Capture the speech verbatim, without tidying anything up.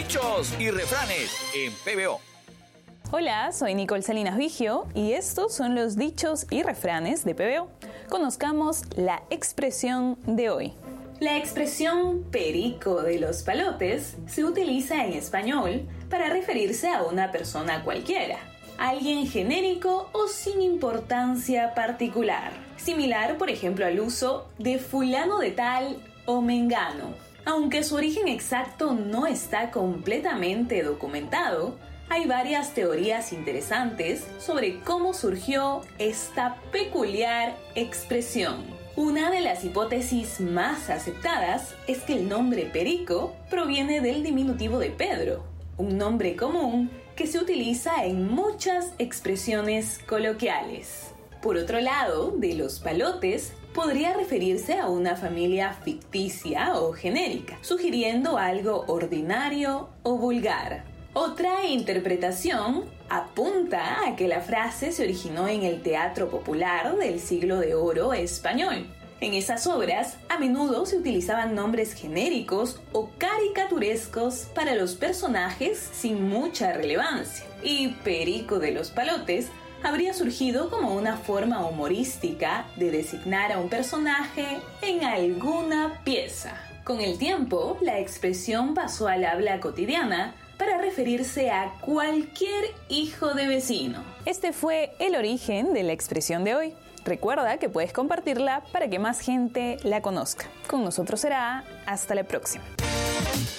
Dichos y refranes en P B O. Hola, soy Nicole Salinas Vigio y estos son los dichos y refranes de P B O. Conozcamos la expresión de hoy. La expresión perico de los palotes se utiliza en español para referirse a una persona cualquiera, alguien genérico o sin importancia particular, similar por ejemplo al uso de fulano de tal o mengano. Aunque su origen exacto no está completamente documentado, hay varias teorías interesantes sobre cómo surgió esta peculiar expresión. Una de las hipótesis más aceptadas es que el nombre perico proviene del diminutivo de Pedro, un nombre común que se utiliza en muchas expresiones coloquiales. Por otro lado, de los palotes podría referirse a una familia ficticia o genérica, sugiriendo algo ordinario o vulgar. Otra interpretación apunta a que la frase se originó en el teatro popular del siglo de oro español. En esas obras, a menudo se utilizaban nombres genéricos o caricaturescos para los personajes sin mucha relevancia, y Perico de los Palotes habría surgido como una forma humorística de designar a un personaje en alguna pieza. Con el tiempo, la expresión pasó al habla cotidiana para referirse a cualquier hijo de vecino. Este fue el origen de la expresión de hoy. Recuerda que puedes compartirla para que más gente la conozca. Con nosotros será hasta la próxima.